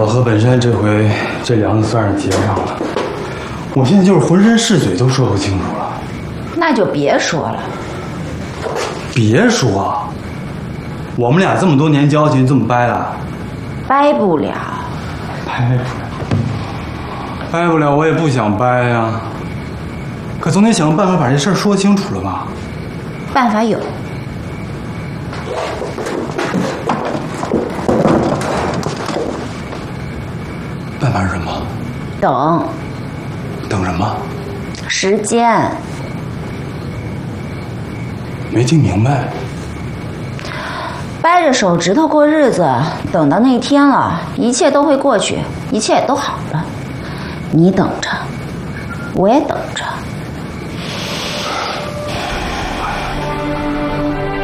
我和本山这回这梁子算是结上了，我现在就是浑身是嘴都说不清楚了。 那就别说了。 别说，我们俩这么多年交情，这么掰了？ 掰不了。 掰不了，我也不想掰呀。可总得想个办法把这事儿说清楚了吧？ 办法有。 办法是什么？ 等。 等什么？ 时间。 没听明白。 掰着手指头过日子，等到那天了，一切都会过去，一切也都好了。你等着，我也等着。